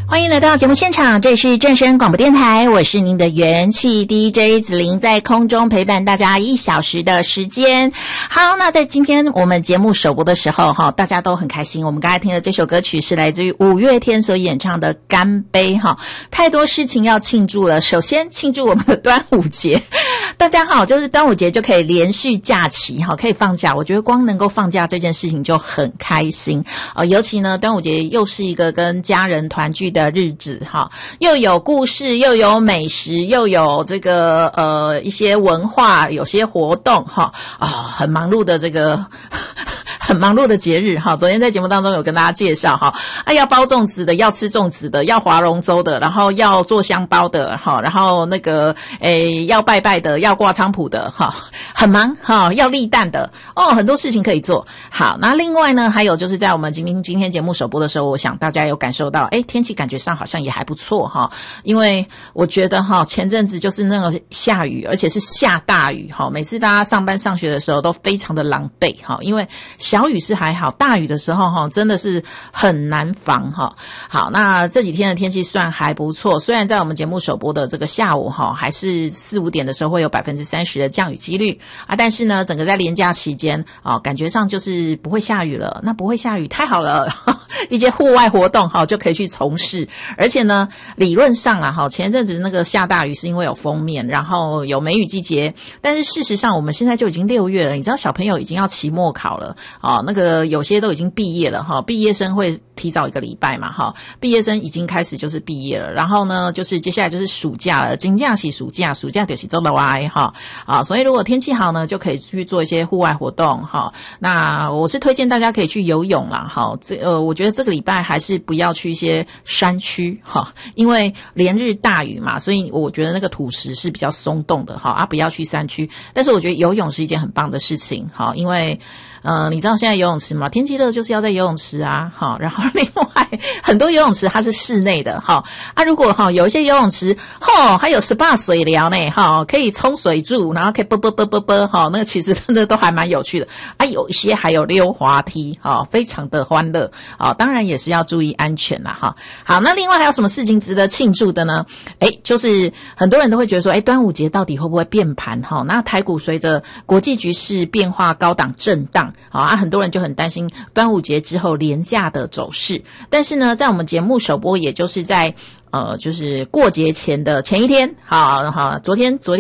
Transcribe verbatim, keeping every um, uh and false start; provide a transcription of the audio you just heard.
欢迎来到节目现场，这里是正声广播电台，我是您的元气 D J 子琳，在空中陪伴大家一小时的时间。好，那在今天我们节目首播的时候哈，大家都很开心。我们刚才听的这首歌曲是来自于五月天所演唱的《干杯》哈，太多事情要庆祝了。首先庆祝我们的端午节，大家好，就是端午节就可以连续假期哈，可以放假。我觉得光能够放假这件事情就很开心呃，尤其呢，端午节又是一个跟家人团聚的日子哈，又有故事，又有美食，又有这个呃一些文化，有些活动哈啊、哦，很忙碌的这个。很忙碌的节日哈，昨天在节目当中有跟大家介绍哈，啊要包粽子的，要吃粽子的，要划龙舟的，然后要做香包的哈，然后那个诶要拜拜的，要挂菖蒲的哈，很忙哈，要立蛋的哦，很多事情可以做。好，那另外呢，还有就是在我们今天今天节目首播的时候，我想大家有感受到，诶天气感觉上好像也还不错哈，因为我觉得哈前阵子就是那个下雨，而且是下大雨哈，每次大家上班上学的时候都非常的狼狈哈，因为小雨是还好，大雨的时候哈真的是很难防哈。好，那这几天的天气算还不错，虽然在我们节目首播的这个下午哈，还是四五点的时候会有百分之三十的降雨几率啊，但是呢，整个在连假期间啊，感觉上就是不会下雨了。那不会下雨太好了，一些户外活动哈就可以去从事。而且呢，理论上啊哈，前一阵子那个下大雨是因为有锋面，然后有梅雨季节，但是事实上我们现在就已经六月了，你知道小朋友已经要期末考了。哦，那个有些都已经毕业了哈，毕业生会提早一个礼拜嘛哈，毕业生已经开始就是毕业了，然后呢就是接下来就是暑假了，金假期暑假，暑假就是周六啊哈啊，所以如果天气好呢，就可以去做一些户外活动哈。那我是推荐大家可以去游泳啦哈，这呃我觉得这个礼拜还是不要去一些山区哈，因为连日大雨嘛，所以我觉得那个土石是比较松动的哈啊，不要去山区。但是我觉得游泳是一件很棒的事情哈，因为呃，你知道现在游泳池吗？天气热就是要在游泳池啊，好，然后另外很多游泳池它是室内的，哈啊，如果哈有一些游泳池，吼还有 S P A 水疗呢，哈，可以冲水柱，然后可以啵啵啵啵啵，哈，那个其实真的都还蛮有趣的啊，有一些还有溜滑梯，哈，非常的欢乐啊，当然也是要注意安全啦，哈。好，那另外还有什么事情值得庆祝的呢？诶，就是很多人都会觉得说，诶，端午节到底会不会变盘哈？那台股随着国际局势变化高档震荡。好啊，很多人就很担心端午节之后连假的走势，但是呢，在我们节目首播，也就是在呃，就是过节前的前一天，好好，昨天昨天。